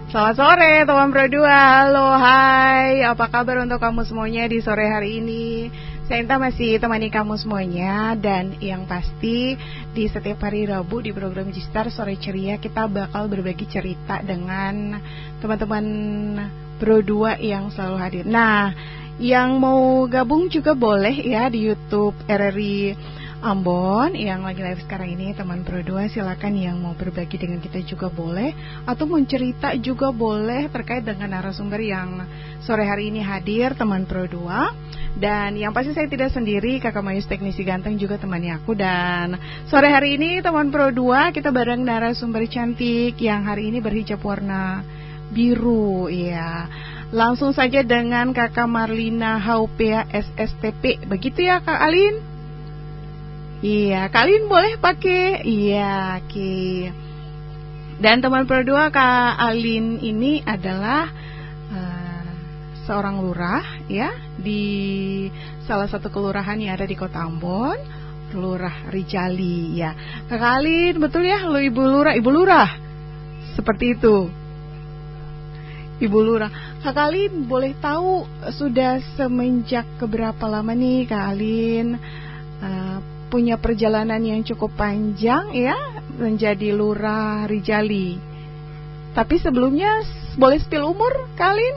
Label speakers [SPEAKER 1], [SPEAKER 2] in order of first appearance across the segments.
[SPEAKER 1] Selamat sore teman Pro 2. Halo, hai. Apa kabar untuk kamu semuanya di sore hari ini? Saya Inta masih temani kamu semuanya. Dan yang pasti di setiap hari Rabu di program Gistar Sore Ceria, kita bakal berbagi cerita dengan teman-teman Pro 2 yang selalu hadir. Nah, yang mau gabung juga boleh ya di YouTube RRI Ambon yang lagi live sekarang ini, teman Pro 2 silakan, yang mau berbagi dengan kita juga boleh, atau mau cerita juga boleh terkait dengan narasumber yang sore hari ini hadir, teman Pro 2. Dan yang pasti saya tidak sendiri, Kakak Mayus teknisi ganteng juga temannya aku. Dan sore hari ini teman Pro 2 kita bareng narasumber cantik yang hari ini berhijab warna biru ya. Langsung saja dengan Kakak Marlina Haupea SSTP. Begitu ya Kak Alin? Iya, kalian boleh pakai. Iya, oke. Dan teman Pro 2, Kak Alin ini adalah seorang lurah ya di salah satu kelurahan yang ada di Kota Ambon, Lurah Rijali ya. Kak Alin, betul ya, lu Ibu Lurah. Seperti itu. Ibu Lurah. Kak Alin, boleh tahu sudah semenjak keberapa lama nih Kak Alin punya perjalanan yang cukup panjang ya menjadi Lurah Rijali. Tapi sebelumnya boleh spill umur Kalin?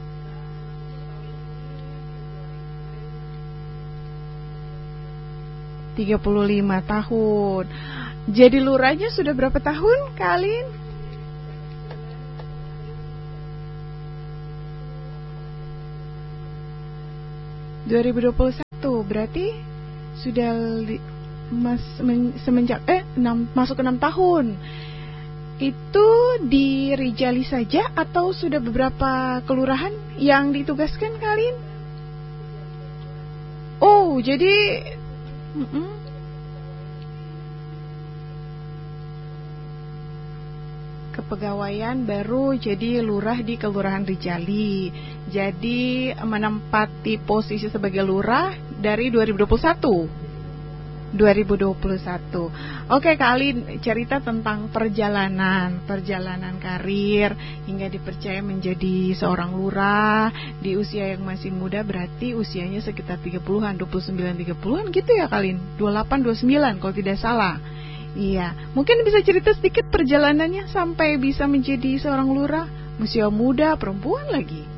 [SPEAKER 1] 35 tahun. Jadi lurahnya sudah berapa tahun Kalin? ...2021 berarti sudah semenjak masuk ke 6 tahun. Itu di Rijali saja atau sudah beberapa kelurahan yang ditugaskan Kalin? Oh, jadi kepegawaian baru jadi lurah di Kelurahan Rijali. Jadi menempati posisi sebagai lurah dari 2021. Oke Kak Alin, cerita tentang perjalanan karir hingga dipercaya menjadi seorang lurah di usia yang masih muda, berarti usianya sekitar 30-an, 29-30-an gitu ya Kak Alin? 28-29 kalau tidak salah. Iya, mungkin bisa cerita sedikit perjalanannya sampai bisa menjadi seorang lurah, usia muda, perempuan lagi.